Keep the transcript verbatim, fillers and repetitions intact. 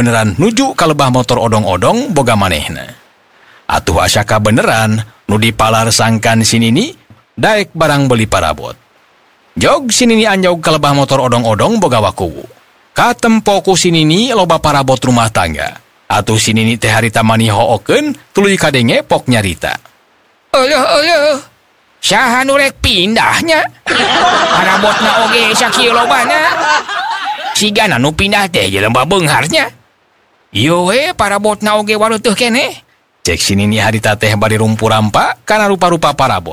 beneran nuju ka lebah motor odong-odong boga manehna. Atuh asyaka beneran nu dipalarsangkan si Nini daek barang beli parabot. Jog si Nini anjog ka lebah motor odong-odong boga wakuwu. Katempoku si Nini loba parabot rumah tangga. Atuh si Nini teh harita mani hookeun tuluy kadenge pok nyarita. Eueuh eueuh. Saha nu rek pindahnya? Parabotna oge sakieu lobana. Sigana nu pindah teh jelema beungharnya. Ieu we parabotna oge wareuh teu keneh. Cek si Nini harita teh bari rumpu rampa kana rupa-rupa parabot.